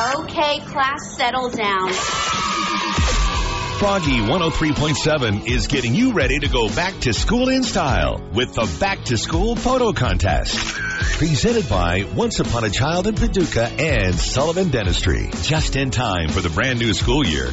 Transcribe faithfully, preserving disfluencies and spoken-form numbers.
Okay, class, settle down. Froggy one oh three point seven is getting you ready to go back to school in style with the Back to School Photo Contest. Presented by Once Upon a Child in Paducah and Sullivan Dentistry. Just in time for the brand new school year,